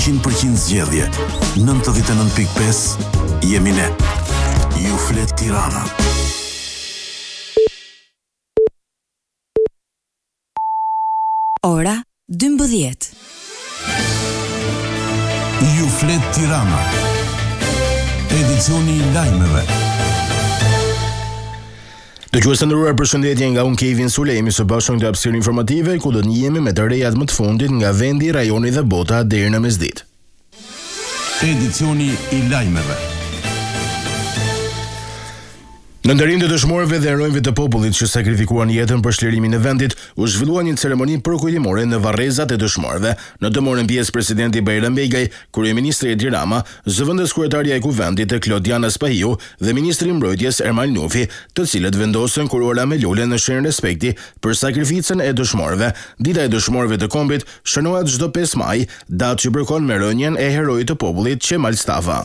100% zgjedhje, 99.5 jemi ne. Ju flet Tirana. Ora 12. Ju flet Tirana. Edicioni I lajmeve. Dëgjues të nderuar, përshëndetje nga unë Kevin Sulejmi, së bashku në hapësirë informative ku do të njihemi me të rejat më të fundit nga vendi, rajoni dhe bota deri në mesditë. Edicioni I lajmeve. Në nderim të dëshmorëve dhe heronjve të popullit që sakrifikuan jetën për shlirimin e vendit, u zhvillua një ceremoni përkujtimore në varrezat e dëshmorëve. Në të morën pjesë presidenti Bajram Begaj, kryeministri Edi Rama, zëvendës kryetaria e kuvendit Klodiana Spahiu dhe ministri I mbrojtjes Ermal Nufi, të cilët vendosën kurora me lule në shenjë respekti për sakrificën e dëshmorëve. Dita e dëshmorëve të kombit shënohet çdo 5 maj, datë që bërkon me rënjen e heroit të popullit Qemal Stafa.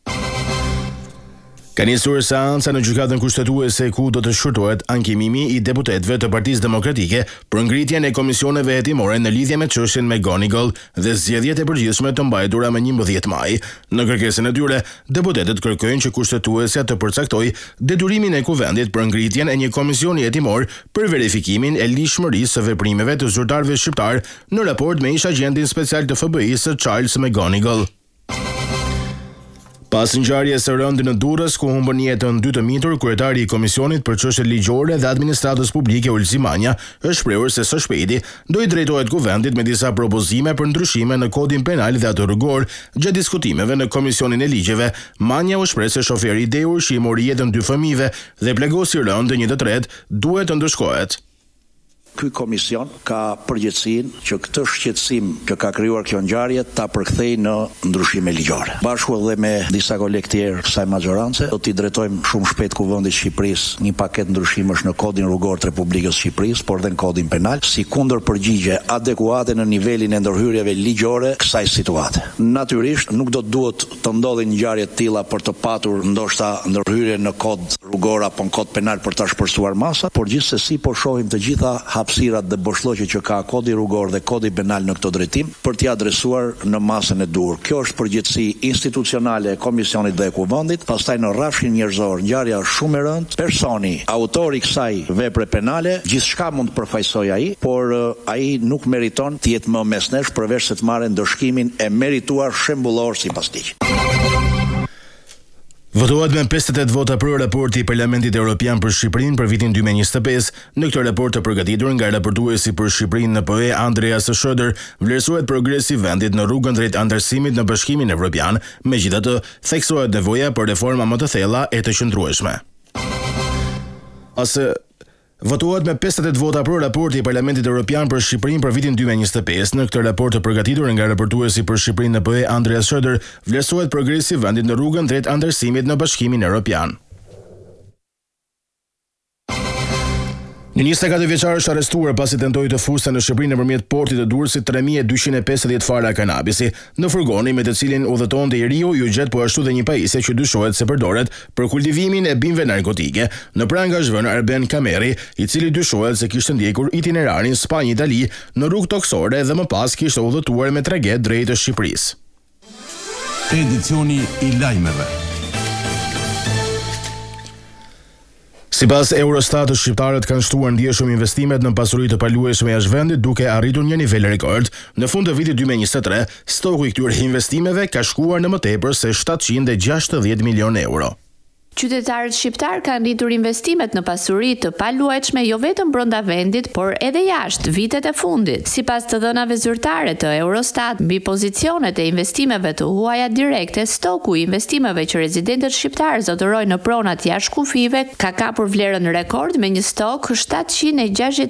Ka nisur seanca në gjykatën kushtetuese ku do të shkurtohet ankimimi I deputetëve të Partisë Demokratike për ngritjen e komisioneve hetimore në lidhje me çështjen McGonigal dhe zgjedhjet e përgjithshme të mbajtura më 11 maj. Në kërkesën e tyre, deputetët kërkojnë që kushtetuesja të përcaktojë detyrimin e kuvendit për ngritjen e një komisioni hetimor për verifikimin e lishmërisë së veprimeve të zyrtarëve shqiptar në raport me ish agentin special të FBI-së Charles McGonigal. Pas ngjarjes së rëndë në Durrës, ku humbën jetën 2 të mitur, kryetari I Komisionit për Çështjet Ligjore dhe Administratës Publike Ulsi Manja është shprehur se së shpejti do I drejtohet kuvendit me disa propozime për ndryshime në Kodin Penal dhe atë rrugor. Gjatë diskutimeve në Komisionin e Ligjeve, Manja u shpreh se shoferi I dehur që I mori jetën 2 fëmijëve dhe plegosi rënd 1 të tretë duhet të ndëshkohet. Ky komision ka përgjegjësinë që këtë shqetësim që ka krijuar kjo ngjarje ta përkthejë në ndryshime ligjore. Bashku edhe me disa kolegë tjerë kësaj maxorance do t'i drejtojmë shumë shpejt kuvendit të Shqipërisë një paketë ndryshimesh në Kodin Rrugor të Republikës së Shqipërisë, por dhe në Kodin Penal, si kundër përgjigje adekuate në nivelin e ndërhyrjeve ligjore kësaj situate. Natyrisht nuk do të duhet të ndodhin ngjarje të tilla për të patur ndoshta ndërhyrje në Kod Rrugor apo në Kod Penal për ta shpërsuar masa, por gjithsesi po shohim të gjitha hapësirat dhe boshllëqet që ka Kodi Rrugor dhe Kodi Penal në këtë drejtim për t'i adresuar në masën e duhur. Kjo është përgjegjësi institucionale e Komisionit dhe e Kuvendit. Pastaj në rrafshin njerëzor, ngjarja është shumë e rëndë. Personi, autori I kësaj vepre penale, gjithçka mund të përfaqësojë ai, por ai nuk meriton të jetë më mes nesh përveç se të marrë ndëshkimin e merituar shembullor sipas ligjit. Votohet me 58 vota për raporti I Parlamentit Evropian për Shqipërinë për vitin 2025. Në këtë raport të përgatitur nga raportuesi për Shqipërinë në PE Andreas Schroeder, vlerësohet progresi I vendit në rrugën drejt antarësimit në Bashkimin Evropian, megjithatë theksohet nevoja për reforma më të thella e të qëndrueshme. Votohet me 58 vota për raporti I Parlamentit Evropian për Shqipërinë për vitin 2025. Në këtë raport të përgatitur nga raportuesi për Shqipërinë në PE Andreas Schroeder, vlerësohet progresi I vendit në rrugën drejt antarësimit në Bashkimin Evropian. Një 24 vjeçar është arrestuar pasi tentoi të fuste në Shqipëri nëpërmjet portit të Durrësit 3250 fara kanabisi. Në furgonin me të cilin udhëtonte I riu ju gjet po ashtu dhe një pajisje që dyshohet se përdoret për kultivimin e bimëve narkotike. Në pranë ka zhvën Arben Kameri, I cili dyshohet se kishte ndjekur itinerarin Spanjë-Itali në rrugë toksore dhe më pas kishte udhëtuar me traget drejt Shqipërisë. Edicioni I lajmeve. Sipas Eurostat, shqiptarët kanë shtuar ndjeshëm investimet në pasuri të paluajshme jashtë vendit duke arritur një nivel rekord. Në fund të vitit 2023, stoku I këtyre investimeve ka shkuar në më tepër se 760 milion euro. Qytetarët shqiptar kanë rritur investimet në pasuri të paluajtshme jo vetëm brenda vendit, por edhe jashtë vitet e fundit. Sipas të dhënave zyrtare të Eurostat, mbi pozicionet e investimeve të huaja direkte, stoku I investimeve që rezidentët shqiptar zotërojnë në pronat jashtë kufive ka kapur vlerën rekord me një stok 760